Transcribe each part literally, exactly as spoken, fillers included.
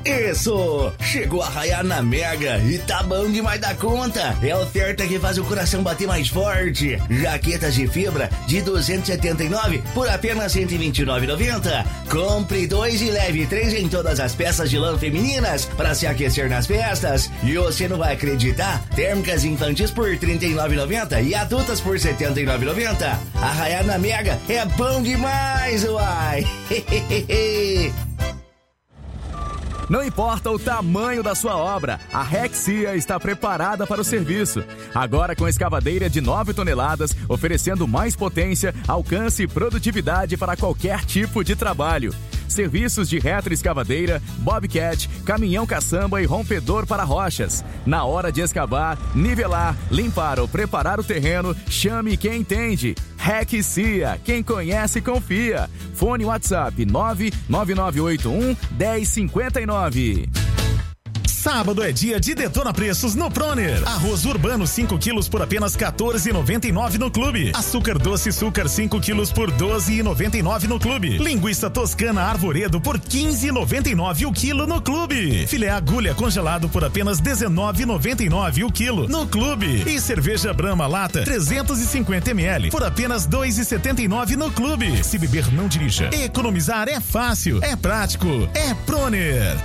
Isso! Chegou a Arraiá na Mega e tá bom demais da conta. É a oferta que faz o coração bater mais forte. Jaquetas de fibra de duzentos e setenta e nove por apenas cento e vinte e nove reais e noventa centavos. Compre dois e leve três em todas as peças de lã femininas para se aquecer nas festas. E você não vai acreditar? Térmicas infantis por trinta e nove reais e noventa centavos e adultas por setenta e nove reais e noventa centavos. Arraiá na Mega é bom demais, uai! Não importa o tamanho da sua obra, a Rexia está preparada para o serviço. Agora com escavadeira de nove toneladas, oferecendo mais potência, alcance e produtividade para qualquer tipo de trabalho. Serviços de retroescavadeira, bobcat, caminhão caçamba e rompedor para rochas. Na hora de escavar, nivelar, limpar ou preparar o terreno, chame quem entende. Rexia, quem conhece confia. Fone WhatsApp nove nove nove oito um, um zero cinco nove. Sábado é dia de Detona Preços no Proner. Arroz urbano cinco quilos por apenas quatorze reais e noventa e nove centavos no Clube. Açúcar doce Açúcar cinco quilos por doze reais e noventa e nove centavos no Clube. Linguiça toscana Arvoredo por quinze reais e noventa e nove centavos o quilo no Clube. Filé agulha congelado por apenas dezenove reais e noventa e nove centavos o quilo no Clube. E cerveja Brahma lata trezentos e cinquenta mililitros por apenas dois reais e setenta e nove centavos no Clube. Se beber, não dirija. Economizar é fácil, é prático, é Proner.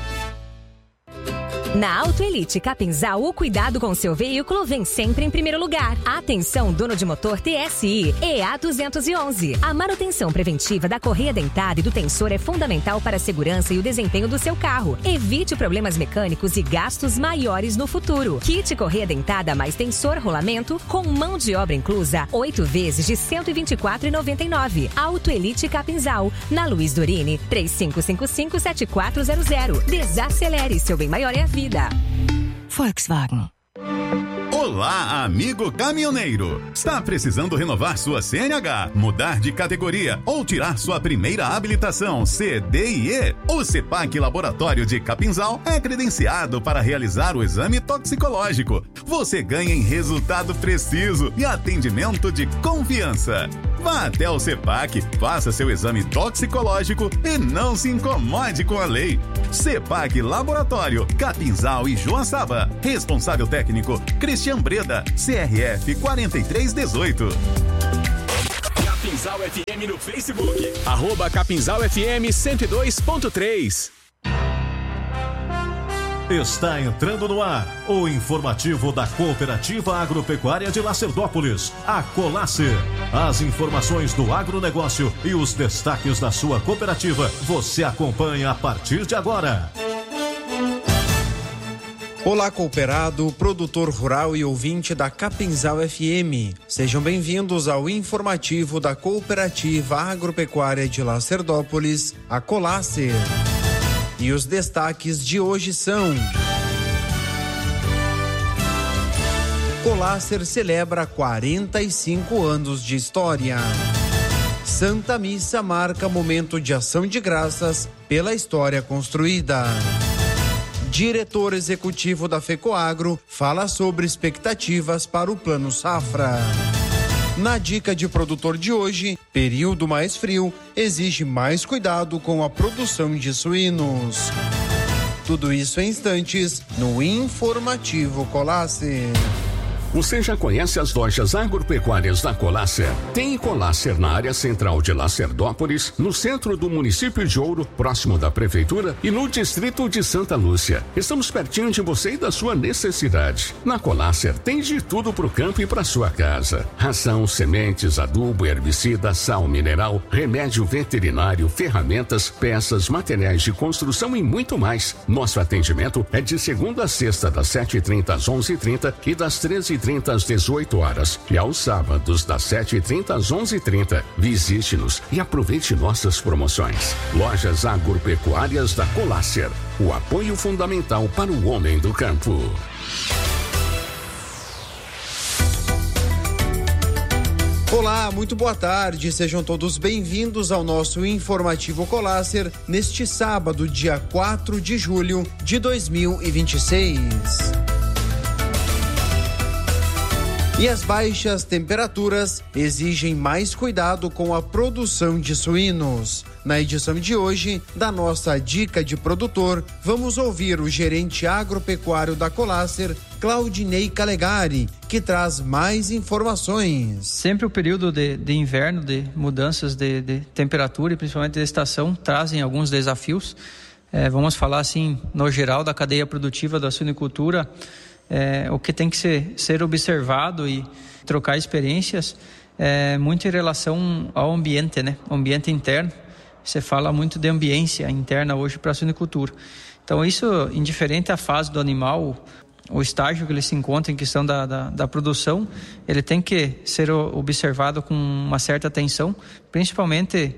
Na Auto Elite Capinzal, o cuidado com seu veículo vem sempre em primeiro lugar. Atenção, dono de motor T S I E A duzentos e onze. A manutenção preventiva da correia dentada e do tensor é fundamental para a segurança e o desempenho do seu carro. Evite problemas mecânicos e gastos maiores no futuro. Kit correia dentada mais tensor rolamento com mão de obra inclusa, oito vezes de cento e vinte e quatro reais e noventa e nove centavos. Auto Elite Capinzal, na Luiz Dorini, três cinco cinco cinco, sete quatro zero zero. Desacelere, seu bem maior é a vida. Volkswagen. Olá, amigo caminhoneiro! Está precisando renovar sua C N H, mudar de categoria ou tirar sua primeira habilitação C D I E? O CEPAC Laboratório de Capinzal é credenciado para realizar o exame toxicológico. Você ganha em resultado preciso e atendimento de confiança. Vá até o CEPAC, faça seu exame toxicológico e não se incomode com a lei. CEPAC Laboratório, Capinzal e Joaçaba. Responsável técnico, Cristian Breda, C R F quatro três um oito. Capinzal F M no Facebook. Arroba Capinzal F M cento e dois ponto três. Está entrando no ar o informativo da Cooperativa Agropecuária de Lacerdópolis, a Colacer. As informações do agronegócio e os destaques da sua cooperativa você acompanha a partir de agora. Olá, cooperado, produtor rural e ouvinte da Capinzal F M. Sejam bem-vindos ao informativo da Cooperativa Agropecuária de Lacerdópolis, a Colacer. E os destaques de hoje são: Colacer celebra quarenta e cinco anos de história. Santa Missa marca momento de ação de graças pela história construída. Diretor executivo da FECOAGRO fala sobre expectativas para o Plano Safra. Na dica de produtor de hoje, período mais frio exige mais cuidado com a produção de suínos. Tudo isso em instantes no Informativo Colacer. Você já conhece as lojas agropecuárias da Colacer? Tem Colacer na área central de Lacerdópolis, no centro do município de Ouro, próximo da prefeitura, e no distrito de Santa Lúcia. Estamos pertinho de você e da sua necessidade. Na Colacer tem de tudo pro campo e pra sua casa: ração, sementes, adubo, herbicida, sal mineral, remédio veterinário, ferramentas, peças, materiais de construção e muito mais. Nosso atendimento é de segunda a sexta, das sete e trinta às onze e trinta e das treze e trinta às dezoito horas, e aos sábados das sete e trinta às onze e trinta. Visite-nos e aproveite nossas promoções. Lojas agropecuárias da Colacer, o apoio fundamental para o homem do campo. Olá, muito boa tarde, sejam todos bem-vindos ao nosso informativo Colacer neste sábado, dia quatro de julho de dois mil e vinte e seis. E as baixas temperaturas exigem mais cuidado com a produção de suínos. Na edição de hoje, da nossa Dica de Produtor, vamos ouvir o gerente agropecuário da Colácer, Claudinei Calegari, que traz mais informações. Sempre o período de, de inverno, de mudanças de, de temperatura e principalmente de estação, trazem alguns desafios. É, vamos falar assim, no geral, da cadeia produtiva da suinicultura, é, o que tem que ser, ser observado e trocar experiências, é, muito em relação ao ambiente, né? O ambiente interno. Você fala muito de ambiência interna hoje para a suinicultura. Então, isso, indiferente à fase do animal, o estágio que ele se encontra em questão da, da, da produção, ele tem que ser observado com uma certa atenção, principalmente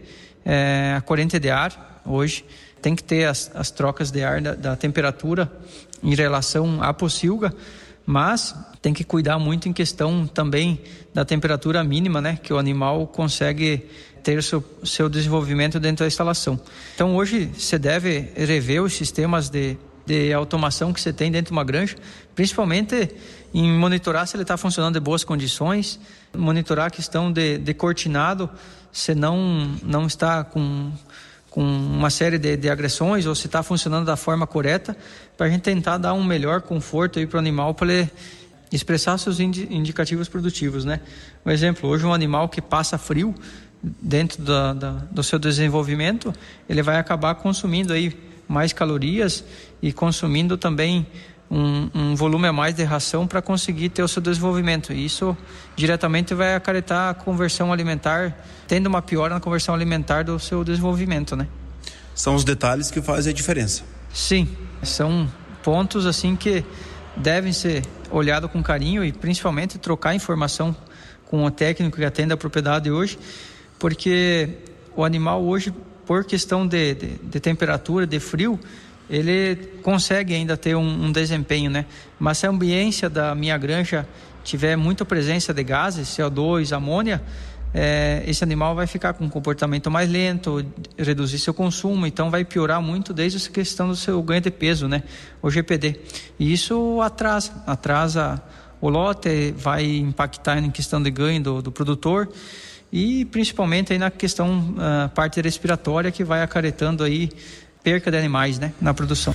é, a corrente de ar, hoje, tem que ter as, as trocas de ar da, da temperatura em relação à pocilga, mas tem que cuidar muito em questão também da temperatura mínima, né, que o animal consegue ter seu, seu desenvolvimento dentro da instalação. Então, hoje, você deve rever os sistemas de de automação que você tem dentro de uma granja, principalmente em monitorar se ele está funcionando em boas condições, monitorar a questão de, de cortinado, se não, não está com, com uma série de, de agressões ou se está funcionando da forma correta, para a gente tentar dar um melhor conforto para o animal, para ele expressar seus indi, indicativos produtivos, né? Um exemplo, hoje um animal que passa frio dentro da, da, do seu desenvolvimento, ele vai acabar consumindo aí mais calorias e consumindo também um, um volume a mais de ração para conseguir ter o seu desenvolvimento. E isso diretamente vai acarretar a conversão alimentar, tendo uma piora na conversão alimentar do seu desenvolvimento, né? São os detalhes que fazem a diferença. Sim, são pontos assim que devem ser olhados com carinho e principalmente trocar informação com o técnico que atende a propriedade hoje, porque o animal hoje, por questão de, de, de temperatura, de frio, ele consegue ainda ter um, um desempenho, né? Mas se a ambiência da minha granja tiver muita presença de gases, C O dois, amônia, é, esse animal vai ficar com um comportamento mais lento, reduzir seu consumo, então vai piorar muito desde essa questão do seu ganho de peso, né? O G P D. E isso atrasa, atrasa o lote, vai impactar em questão de ganho do, do produtor, e principalmente aí na questão uh, parte respiratória, que vai acarretando aí perca de animais, né, na produção.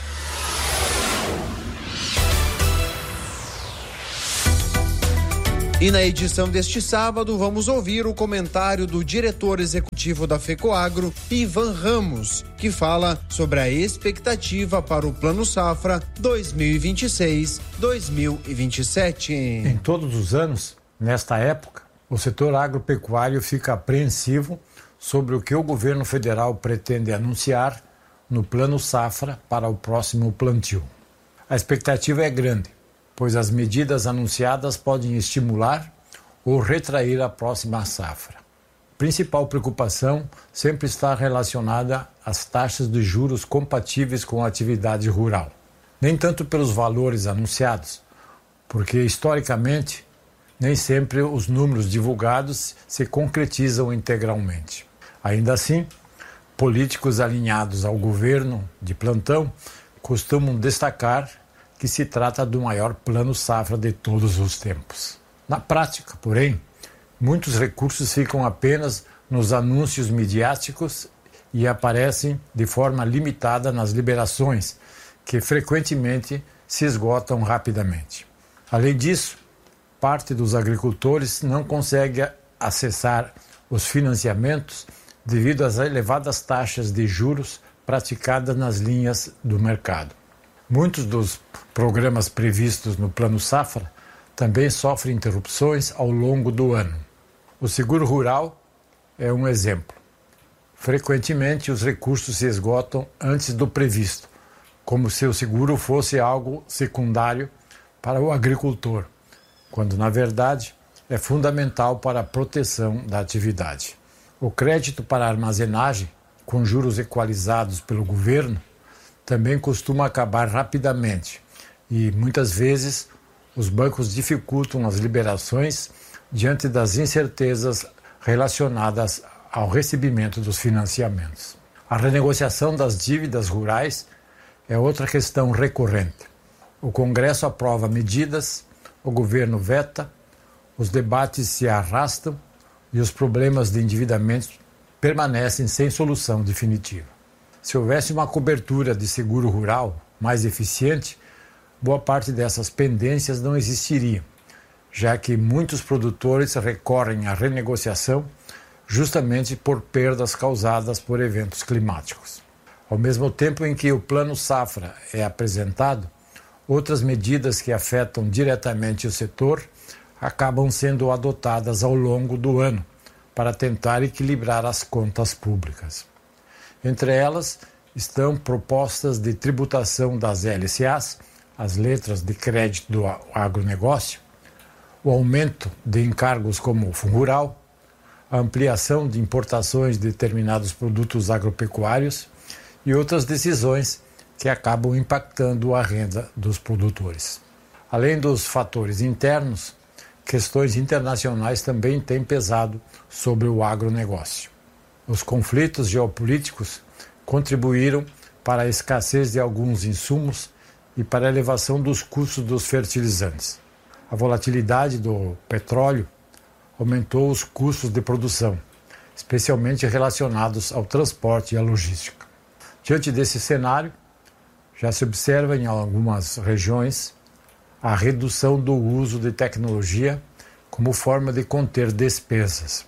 E na edição deste sábado vamos ouvir o comentário do diretor executivo da FECOAGRO, Ivan Ramos, que fala sobre a expectativa para o Plano Safra dois mil e vinte e seis a dois mil e vinte e sete. Em todos os anos, nesta época, o setor agropecuário fica apreensivo sobre o que o governo federal pretende anunciar no Plano Safra para o próximo plantio. A expectativa é grande, pois as medidas anunciadas podem estimular ou retrair a próxima safra. A principal preocupação sempre está relacionada às taxas de juros compatíveis com a atividade rural. Nem tanto pelos valores anunciados, porque historicamente nem sempre os números divulgados se concretizam integralmente. Ainda assim, políticos alinhados ao governo de plantão costumam destacar que se trata do maior plano safra de todos os tempos. Na prática, porém, muitos recursos ficam apenas nos anúncios midiáticos e aparecem de forma limitada nas liberações, que frequentemente se esgotam rapidamente. Além disso, parte dos agricultores não consegue acessar os financiamentos devido às elevadas taxas de juros praticadas nas linhas do mercado. Muitos dos programas previstos no Plano Safra também sofrem interrupções ao longo do ano. O seguro rural é um exemplo. Frequentemente, os recursos se esgotam antes do previsto, como se o seguro fosse algo secundário para o agricultor, quando, na verdade, é fundamental para a proteção da atividade. O crédito para armazenagem, com juros equalizados pelo governo, também costuma acabar rapidamente e, muitas vezes, os bancos dificultam as liberações diante das incertezas relacionadas ao recebimento dos financiamentos. A renegociação das dívidas rurais é outra questão recorrente. O Congresso aprova medidas, o governo veta, os debates se arrastam e os problemas de endividamento permanecem sem solução definitiva. Se houvesse uma cobertura de seguro rural mais eficiente, boa parte dessas pendências não existiriam, já que muitos produtores recorrem à renegociação justamente por perdas causadas por eventos climáticos. Ao mesmo tempo em que o Plano Safra é apresentado, outras medidas que afetam diretamente o setor acabam sendo adotadas ao longo do ano para tentar equilibrar as contas públicas. Entre elas estão propostas de tributação das L C As, as letras de crédito do agronegócio, o aumento de encargos como o Fundo Rural, a ampliação de importações de determinados produtos agropecuários e outras decisões que acabam impactando a renda dos produtores. Além dos fatores internos, questões internacionais também têm pesado sobre o agronegócio. Os conflitos geopolíticos contribuíram para a escassez de alguns insumos e para a elevação dos custos dos fertilizantes. A volatilidade do petróleo aumentou os custos de produção, especialmente relacionados ao transporte e à logística. Diante desse cenário, já se observa em algumas regiões a redução do uso de tecnologia como forma de conter despesas.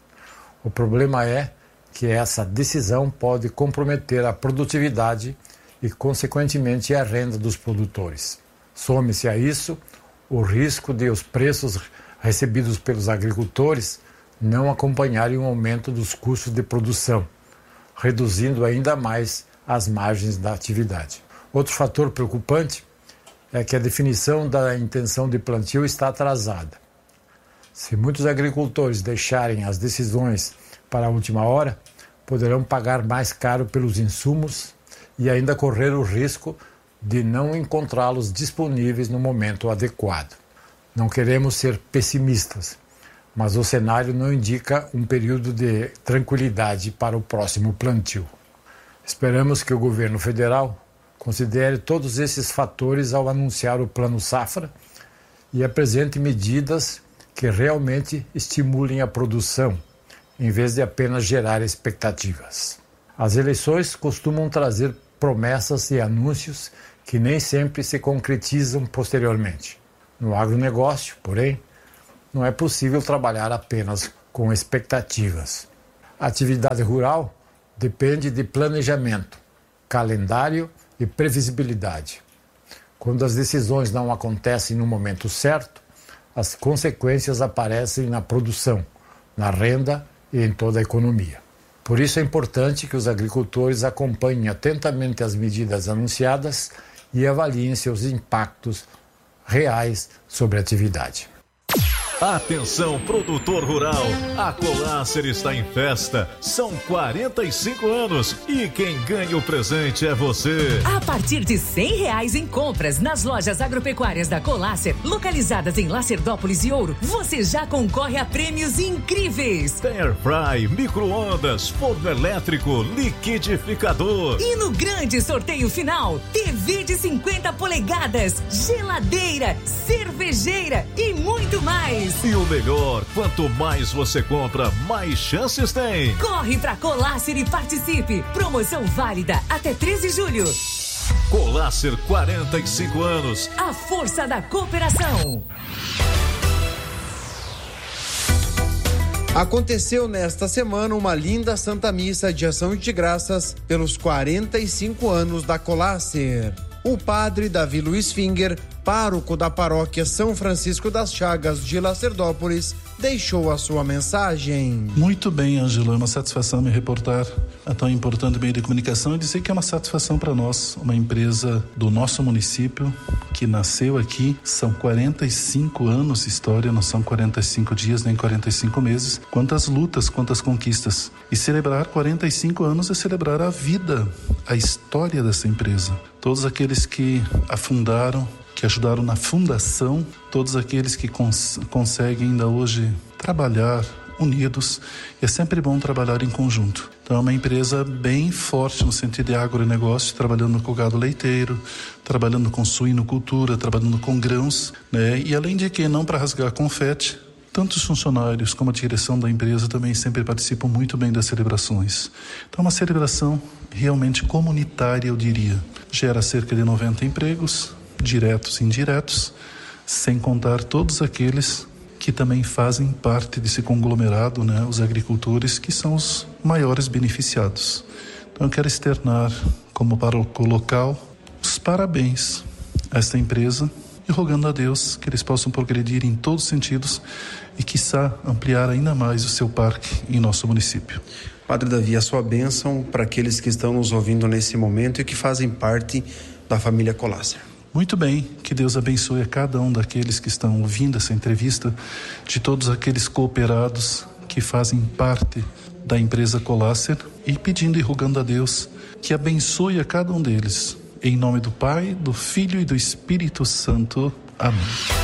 O problema é que essa decisão pode comprometer a produtividade e, consequentemente, a renda dos produtores. Some-se a isso o risco de os preços recebidos pelos agricultores não acompanharem o aumento dos custos de produção, reduzindo ainda mais as margens da atividade. Outro fator preocupante é que a definição da intenção de plantio está atrasada. Se muitos agricultores deixarem as decisões para a última hora, poderão pagar mais caro pelos insumos e ainda correr o risco de não encontrá-los disponíveis no momento adequado. Não queremos ser pessimistas, mas o cenário não indica um período de tranquilidade para o próximo plantio. Esperamos que o governo federal considere todos esses fatores ao anunciar o Plano Safra e apresente medidas que realmente estimulem a produção, em vez de apenas gerar expectativas. As eleições costumam trazer promessas e anúncios que nem sempre se concretizam posteriormente. No agronegócio, porém, não é possível trabalhar apenas com expectativas. A atividade rural depende de planejamento, calendário e previsibilidade. Quando as decisões não acontecem no momento certo, as consequências aparecem na produção, na renda e em toda a economia. Por isso é importante que os agricultores acompanhem atentamente as medidas anunciadas e avaliem seus impactos reais sobre a atividade. Atenção, produtor rural, a Colacer está em festa, são quarenta e cinco anos e quem ganha o presente é você. A partir de cem reais em compras nas lojas agropecuárias da Colacer, localizadas em Lacerdópolis e Ouro, você já concorre a prêmios incríveis. Airfry, micro-ondas, forno elétrico, liquidificador. E no grande sorteio final, T V de cinquenta polegadas, geladeira, cervejeira e muito mais. E o melhor, quanto mais você compra, mais chances tem. Corre pra Colacer e participe. Promoção válida até treze de julho. Colacer, quarenta e cinco anos. A força da cooperação. Aconteceu nesta semana uma linda Santa Missa de Ação de Graças pelos quarenta e cinco anos da Colacer. O padre Davi Luiz Finger, pároco da paróquia São Francisco das Chagas de Lacerdópolis, deixou a sua mensagem. Muito bem, Ângelo, é uma satisfação me reportar a tão importante meio de comunicação e dizer que é uma satisfação para nós, uma empresa do nosso município que nasceu aqui, são quarenta e cinco anos de história, não são quarenta e cinco dias nem quarenta e cinco meses, quantas lutas, quantas conquistas. E celebrar quarenta e cinco anos é celebrar a vida, a história dessa empresa. Todos aqueles que a fundaram, que ajudaram na fundação, todos aqueles que cons- conseguem ainda hoje trabalhar unidos. E é sempre bom trabalhar em conjunto. Então é uma empresa bem forte no sentido de agronegócio, trabalhando com gado leiteiro, trabalhando com suinocultura, trabalhando com grãos, né? E além de que, não para rasgar confete, tanto os funcionários como a direção da empresa também sempre participam muito bem das celebrações. Então, uma celebração realmente comunitária, eu diria. Gera cerca de noventa empregos, diretos e indiretos, sem contar todos aqueles que também fazem parte desse conglomerado, né, os agricultores, que são os maiores beneficiados. Então eu quero externar, como paróquio local, os parabéns a esta empresa e rogando a Deus que eles possam progredir em todos os sentidos e, quiçá, ampliar ainda mais o seu parque em nosso município. Padre Davi, a sua bênção para aqueles que estão nos ouvindo nesse momento e que fazem parte da família Colasser. Muito bem, que Deus abençoe a cada um daqueles que estão ouvindo essa entrevista, de todos aqueles cooperados que fazem parte da empresa Colasser, e pedindo e rogando a Deus que abençoe a cada um deles. Em nome do Pai, do Filho e do Espírito Santo. Amém.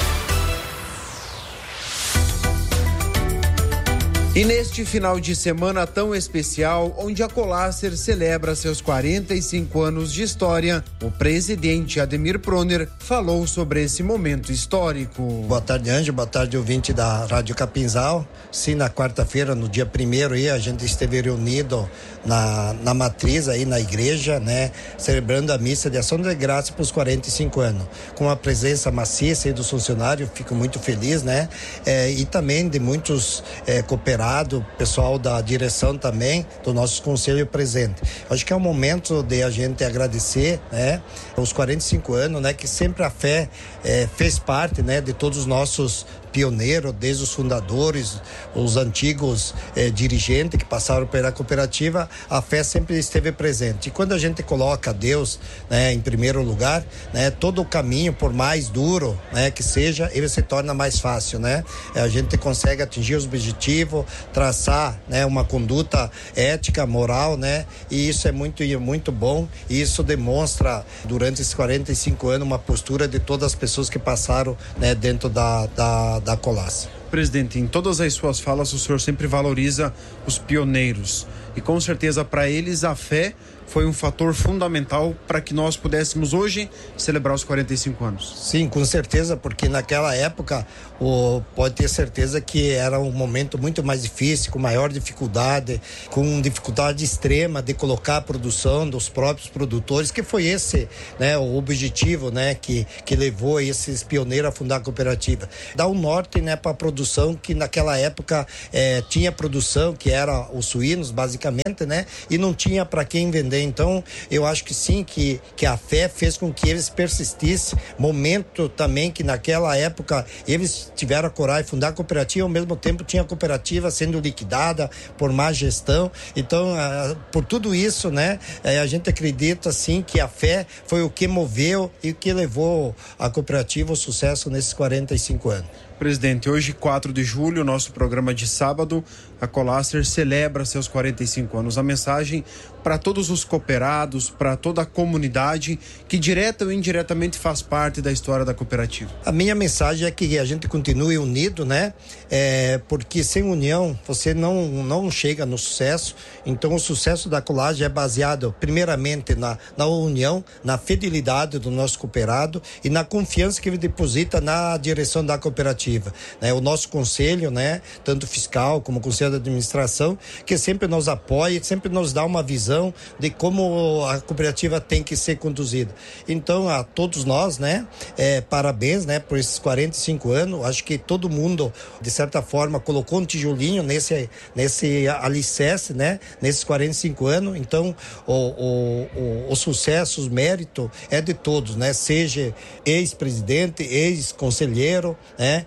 E neste final de semana tão especial, onde a Colasser celebra seus quarenta e cinco anos de história, o presidente Ademir Proner falou sobre esse momento histórico. Boa tarde, Ângelo. Boa tarde, ouvinte da Rádio Capinzal. Sim, na quarta-feira, no dia primeiro, aí, a gente esteve reunido na, na matriz, aí na igreja, né, celebrando a missa de ação de graça para os quarenta e cinco anos. Com a presença maciça aí dos funcionários, fico muito feliz, né, é, e também de muitos é, cooperados, pessoal da direção também, do nosso conselho presente. Acho que é um momento de a gente agradecer, né, os quarenta e cinco anos, né, que sempre a fé é, fez parte, né, de todos os nossos pioneiros, desde os fundadores, os antigos eh, dirigentes que passaram pela cooperativa, a fé sempre esteve presente. E quando a gente coloca Deus, né, em primeiro lugar, né, todo o caminho, por mais duro, né, que seja, ele se torna mais fácil, né? A gente consegue atingir os objetivos, traçar, né, uma conduta ética, moral, né? E isso é muito, muito bom, e isso demonstra, durante esses quarenta e cinco anos, uma postura de todas as pessoas que passaram, né, dentro da, da da Colasser. Presidente, em todas as suas falas o senhor sempre valoriza os pioneiros e com certeza para eles a fé foi um fator fundamental para que nós pudéssemos hoje celebrar os quarenta e cinco anos. Sim, com certeza, porque naquela época o, pode ter certeza que era um momento muito mais difícil, com maior dificuldade, com dificuldade extrema de colocar a produção dos próprios produtores, que foi esse, né, o objetivo, né, que, que levou esses pioneiros a fundar a cooperativa. Dar um norte, né, para a produção, que naquela época eh, tinha produção, que era os suínos, basicamente, né, e não tinha para quem vender. Então, eu acho que sim, que, que a fé fez com que eles persistissem. Momento também que naquela época eles tiveram a coragem de fundar a cooperativa, ao mesmo tempo tinha a cooperativa sendo liquidada por má gestão. Então, ah, por tudo isso, né, eh, a gente acredita sim que a fé foi o que moveu e que levou a cooperativa ao sucesso nesses quarenta e cinco anos. Presidente, hoje, quatro de julho, nosso programa de sábado, a Colasser celebra seus quarenta e cinco anos. A mensagem para todos os cooperados, para toda a comunidade que direta ou indiretamente faz parte da história da cooperativa. A minha mensagem é que a gente continue unido, né? É, porque sem união você não, não chega no sucesso. Então o sucesso da Colasser é baseado primeiramente na, na união, na fidelidade do nosso cooperado e na confiança que ele deposita na direção da cooperativa. Né, o nosso conselho, né, tanto fiscal como o conselho de administração, que sempre nos apoia, sempre nos dá uma visão de como a cooperativa tem que ser conduzida. Então, a todos nós, né, é, parabéns, né, por esses quarenta e cinco anos. Acho que todo mundo, de certa forma, colocou um tijolinho nesse, nesse alicerce, né, nesses quarenta e cinco anos. Então, o, o, o, o sucesso, o mérito é de todos, né, seja ex-presidente, ex-conselheiro, né,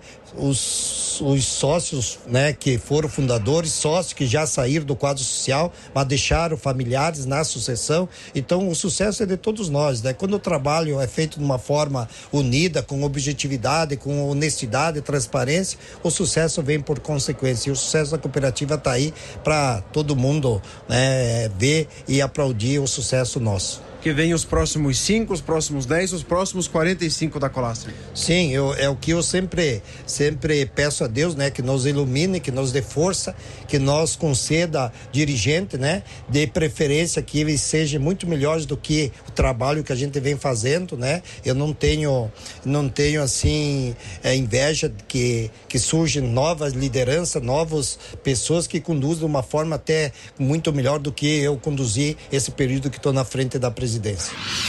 Os, os sócios, né, que foram fundadores, sócios que já saíram do quadro social, mas deixaram familiares na sucessão. Então o sucesso é de todos nós, né? Quando o trabalho é feito de uma forma unida, com objetividade, com honestidade, transparência, o sucesso vem por consequência. E o sucesso da cooperativa está aí para todo mundo, né, ver e aplaudir o sucesso nosso. que vem os próximos cinco, os próximos dez, os próximos quarenta e cinco da Colasser. Sim, eu, é o que eu sempre, sempre peço a Deus, né? Que nos ilumine, que nos dê força, que nos conceda dirigente, né? De preferência que eles sejam muito melhores do que o trabalho que a gente vem fazendo, né? Eu não tenho, não tenho assim, é, inveja que, que surgem novas lideranças, novas pessoas que conduzem de uma forma até muito melhor do que eu conduzi esse período que estou na frente da presidência.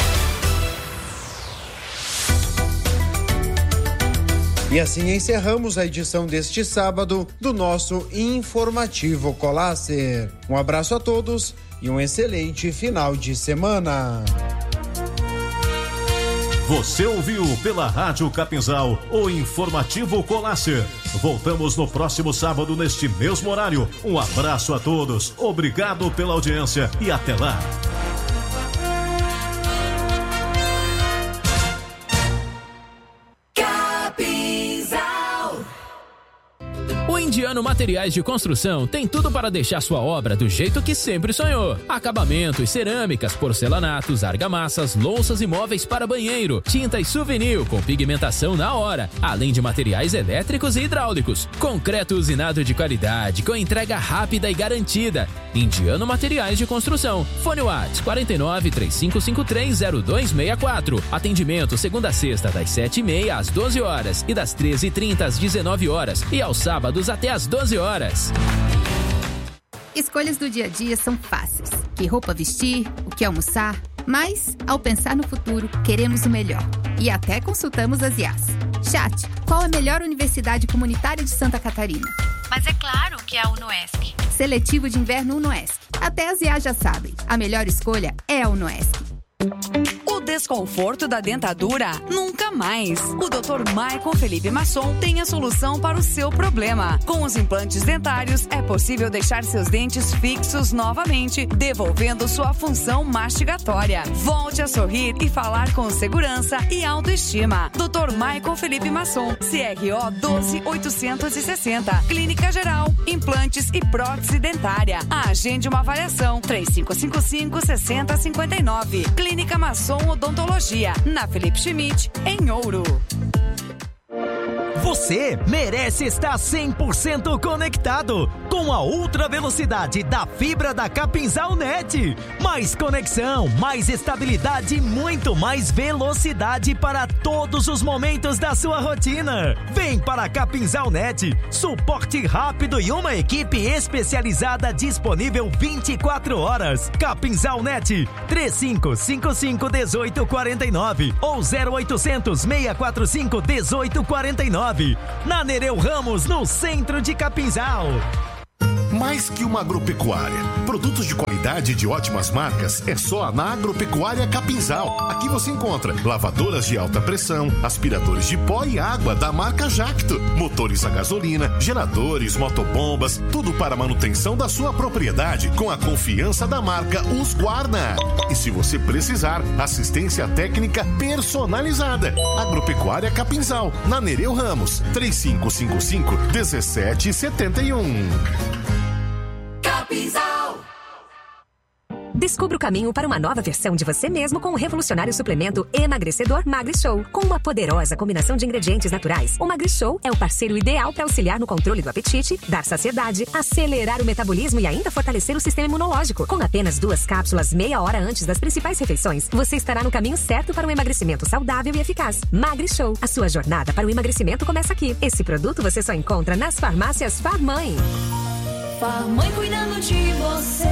E assim encerramos a edição deste sábado do nosso Informativo Colasser. Um abraço a todos e um excelente final de semana. Você ouviu pela Rádio Capinzal o Informativo Colasser. Voltamos no próximo sábado neste mesmo horário. Um abraço a todos, obrigado pela audiência e até lá. O Indiano Materiais de Construção tem tudo para deixar sua obra do jeito que sempre sonhou. Acabamentos, cerâmicas, porcelanatos, argamassas, louças e móveis para banheiro, tintas souvenir com pigmentação na hora, além de materiais elétricos e hidráulicos. Concreto usinado de qualidade, com entrega rápida e garantida. Indiano Materiais de Construção. Fone WhatsApp quatro nove, três cinco cinco três, zero dois seis quatro. Atendimento segunda a sexta das sete e meia às doze horas e das treze e trinta às dezenove horas e aos sábados até às doze horas. Escolhas do dia a dia são fáceis. Que roupa vestir, o que almoçar. Mas, ao pensar no futuro, queremos o melhor. E até consultamos as I As. Chat, qual a melhor universidade comunitária de Santa Catarina? Mas é claro que é a UNOESC. Seletivo de inverno UNOESC. Até as I As já sabem. A melhor escolha é a UNOESC. O desconforto da dentadura? Nunca mais. O doutor Michael Felipe Masson tem a solução para o seu problema. Com os implantes dentários, é possível deixar seus dentes fixos novamente, devolvendo sua função mastigatória. Volte a sorrir e falar com segurança e autoestima. doutor Michael Felipe Masson, C R O doze mil oitocentos e sessenta. Clínica Geral, implantes e prótese dentária. Agende uma avaliação. três cinco cinco cinco, seis zero cinco nove. Clínica Masson Odontologia, na Felipe Schmidt, em Ouro. Você merece estar cem por cento conectado com a ultra velocidade da fibra da Capinzal Net. Mais conexão, mais estabilidade e muito mais velocidade para todos os momentos da sua rotina. Vem para a Capinzal Net, suporte rápido e uma equipe especializada disponível vinte e quatro horas. Capinzal Net, três cinco cinco cinco, um oito quatro nove ou zero oitocentos, seis quatro cinco, um oito quatro nove. Na Nereu Ramos, no centro de Capinzal. Mais que uma agropecuária. Produtos de qualidade e de ótimas marcas é só na Agropecuária Capinzal. Aqui você encontra lavadoras de alta pressão, aspiradores de pó e água da marca Jacto, motores a gasolina, geradores, motobombas, tudo para a manutenção da sua propriedade com a confiança da marca Husqvarna. E se você precisar, assistência técnica personalizada. Agropecuária Capinzal, na Nereu Ramos, três cinco cinco cinco, um sete sete um. Capinzal. Descubra o caminho para uma nova versão de você mesmo com o revolucionário suplemento emagrecedor MagriShow. Com uma poderosa combinação de ingredientes naturais, o MagriShow é o parceiro ideal para auxiliar no controle do apetite, dar saciedade, acelerar o metabolismo e ainda fortalecer o sistema imunológico. Com apenas duas cápsulas meia hora antes das principais refeições, você estará no caminho certo para um emagrecimento saudável e eficaz. MagriShow, a sua jornada para o emagrecimento começa aqui. Esse produto você só encontra nas farmácias Farmãe. Farmãe cuidando de você.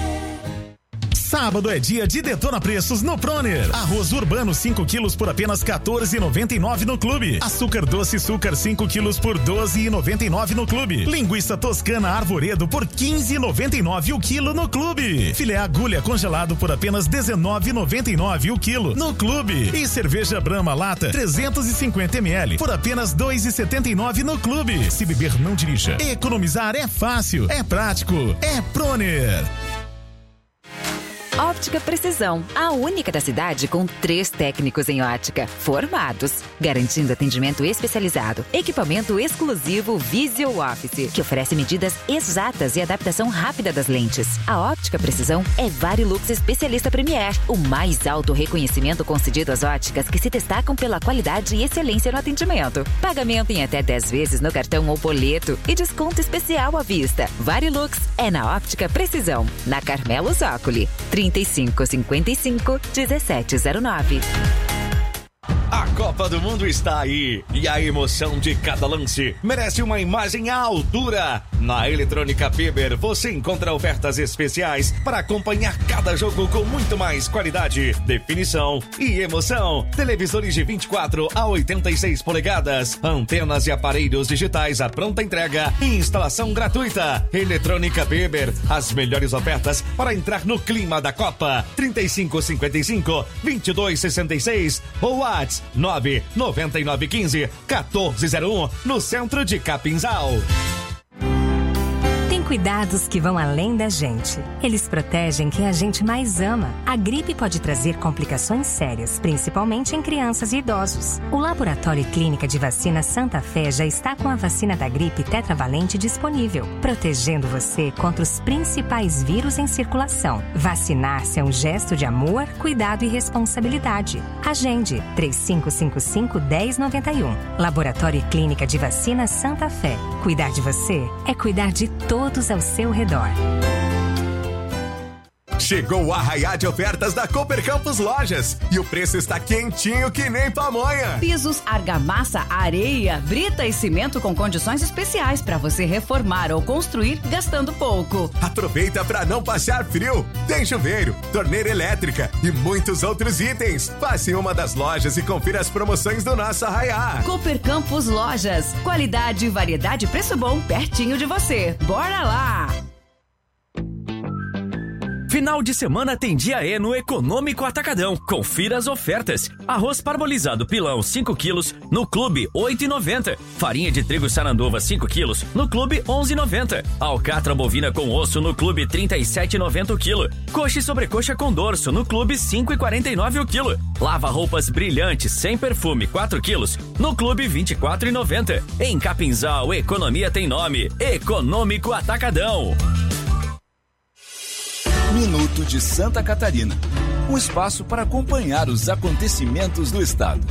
Sábado é dia de Detona Preços no Proner. Arroz urbano cinco quilos por apenas quatorze reais e noventa e nove no Clube. Açúcar doce Açúcar cinco quilos por doze reais e noventa e nove no Clube. Linguiça toscana Arvoredo por quinze reais e noventa e nove o quilo no Clube. Filé agulha congelado por apenas dezenove reais e noventa e nove o quilo no Clube. E cerveja Brahma lata trezentos e cinquenta mililitros por apenas dois reais e setenta e nove no Clube. Se beber, não dirija. Economizar é fácil, é prático, é Proner. Óptica Precisão, a única da cidade com três técnicos em ótica, formados, garantindo atendimento especializado, equipamento exclusivo Visual Office, que oferece medidas exatas e adaptação rápida das lentes. A Óptica Precisão é Varilux Especialista Premier, o mais alto reconhecimento concedido às óticas que se destacam pela qualidade e excelência no atendimento. Pagamento em até dez vezes no cartão ou boleto e desconto especial à vista. Varilux é na Óptica Precisão, na Carmelo Zócoli, trinta e cinco, cinquenta e cinco, dezessete zero nove. A Copa do Mundo está aí e a emoção de cada lance merece uma imagem à altura. Na Eletrônica Weber você encontra ofertas especiais para acompanhar cada jogo com muito mais qualidade, definição e emoção. Televisores de vinte e quatro a oitenta e seis polegadas, antenas e aparelhos digitais à pronta entrega e instalação gratuita. Eletrônica Weber, as melhores ofertas para entrar no clima da Copa. trinta e cinco, cinquenta e cinco, vinte e dois, sessenta e seis ou WhatsApp nove nove nove um cinco, um quatro zero um no centro de Capinzal. Cuidados que vão além da gente. Eles protegem quem a gente mais ama. A gripe pode trazer complicações sérias, principalmente em crianças e idosos. O Laboratório e Clínica de Vacina Santa Fé já está com a vacina da gripe tetravalente disponível, protegendo você contra os principais vírus em circulação. Vacinar-se é um gesto de amor, cuidado e responsabilidade. Agende três cinco cinco cinco, um zero nove um. Laboratório e Clínica de Vacina Santa Fé. Cuidar de você é cuidar de todos ao seu redor. Chegou o arraiá de ofertas da Cooper Campus Lojas e o preço está quentinho que nem pamonha. Pisos, argamassa, areia, brita e cimento com condições especiais para você reformar ou construir gastando pouco. Aproveita para não passar frio. Tem chuveiro, torneira elétrica e muitos outros itens. Passe em uma das lojas e confira as promoções do nosso arraiá. Cooper Campus Lojas. Qualidade, variedade e preço bom pertinho de você. Bora lá! Final de semana tem dia E no Econômico Atacadão. Confira as ofertas. Arroz parbolizado pilão cinco quilos no Clube oito reais e noventa centavos. Farinha de trigo Sarandova cinco quilos no Clube onze reais e noventa centavos. Alcatra bovina com osso no Clube trinta e sete reais e noventa centavos o quilo. Coxa e sobrecoxa com dorso no Clube cinco reais e quarenta e nove centavos o quilo. Lava roupas brilhantes sem perfume quatro quilos no Clube vinte e quatro reais e noventa centavos. Em Capinzal, economia tem nome. Econômico Atacadão. Minuto de Santa Catarina, um espaço para acompanhar os acontecimentos do estado.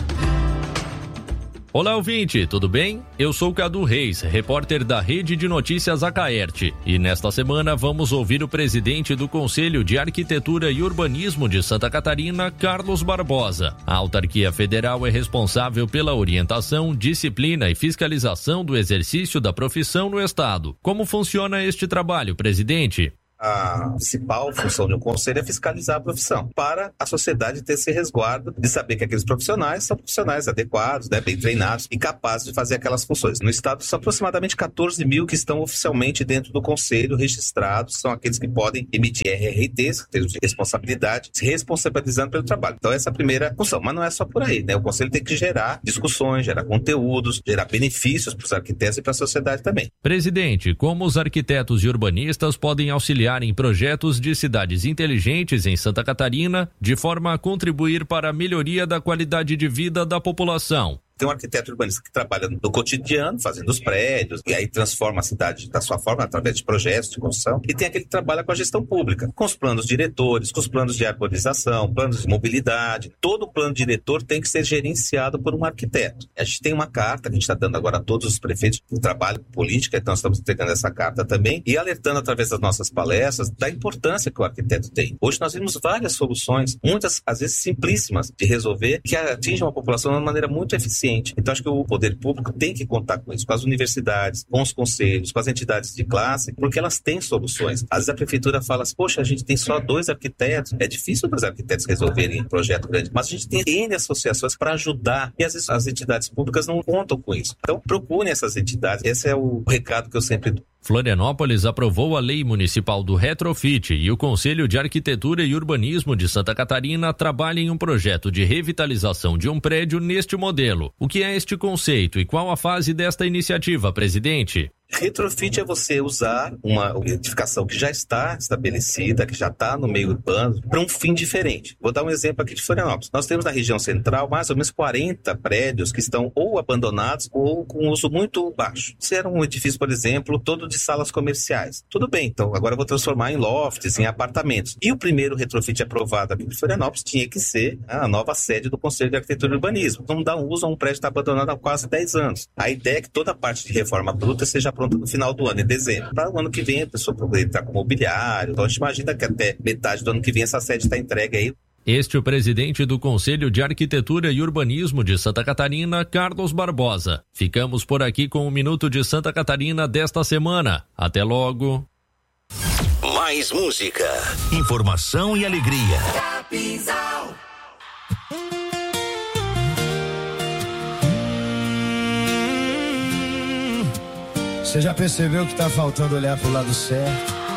Olá, ouvinte, tudo bem? Eu sou Cadu Reis, repórter da Rede de Notícias Acaerte, e nesta semana vamos ouvir o presidente do Conselho de Arquitetura e Urbanismo de Santa Catarina, Carlos Barbosa. A autarquia federal é responsável pela orientação, disciplina e fiscalização do exercício da profissão no estado. Como funciona este trabalho, presidente? A principal função de um conselho é fiscalizar a profissão, para a sociedade ter esse resguardo de saber que aqueles profissionais são profissionais adequados, né, bem treinados e capazes de fazer aquelas funções. No estado, são aproximadamente quatorze mil que estão oficialmente dentro do conselho registrados, são aqueles que podem emitir R R Ts, termos de responsabilidade, se responsabilizando pelo trabalho. Então essa é a primeira função, mas não é só por aí, né? O conselho tem que gerar discussões, gerar conteúdos, gerar benefícios para os arquitetos e para a sociedade também. Presidente, como os arquitetos e urbanistas podem auxiliar em projetos de cidades inteligentes em Santa Catarina, de forma a contribuir para a melhoria da qualidade de vida da população? Tem um arquiteto urbanista que trabalha no cotidiano, fazendo os prédios, e aí transforma a cidade da sua forma através de projetos de construção. E tem aquele que trabalha com a gestão pública, com os planos diretores, com os planos de arborização, planos de mobilidade. Todo o plano diretor tem que ser gerenciado por um arquiteto. A gente tem uma carta que a gente está dando agora a todos os prefeitos do trabalho política, então estamos entregando essa carta também e alertando através das nossas palestras da importância que o arquiteto tem. Hoje nós vimos várias soluções, muitas às vezes simplíssimas de resolver, que atingem a população de uma maneira muito eficiente. Então acho que o poder público tem que contar com isso, com as universidades, com os conselhos, com as entidades de classe, porque elas têm soluções. Às vezes a prefeitura fala assim, poxa, a gente tem só dois arquitetos, é difícil para os arquitetos resolverem um projeto grande, mas a gente tem N associações para ajudar e às vezes as entidades públicas não contam com isso. Então procurem essas entidades, esse é o recado que eu sempre dou. Florianópolis aprovou a Lei Municipal do Retrofit e o Conselho de Arquitetura e Urbanismo de Santa Catarina trabalha em um projeto de revitalização de um prédio neste modelo. O que é este conceito e qual a fase desta iniciativa, presidente? Retrofit é você usar uma edificação que já está estabelecida, que já está no meio urbano, para um fim diferente. Vou dar um exemplo aqui de Florianópolis. Nós temos na região central mais ou menos quarenta prédios que estão ou abandonados ou com uso muito baixo. Se era um edifício, por exemplo, todo de salas comerciais. Tudo bem, então agora eu vou transformar em lofts, em apartamentos. E o primeiro retrofit aprovado aqui em Florianópolis tinha que ser a nova sede do Conselho de Arquitetura e Urbanismo. Não dá uso a um prédio que está abandonado há quase dez anos. A ideia é que toda a parte de reforma bruta seja pronta no final do ano, em dezembro. Para o ano que vem a pessoa poder entrar com mobiliário. Então a gente imagina que até metade do ano que vem essa sede está entregue aí. Este é o presidente do Conselho de Arquitetura e Urbanismo de Santa Catarina, Carlos Barbosa. Ficamos por aqui com o Minuto de Santa Catarina desta semana. Até logo. Mais música, informação e alegria. Capinzal. Você já percebeu que tá faltando olhar pro lado certo?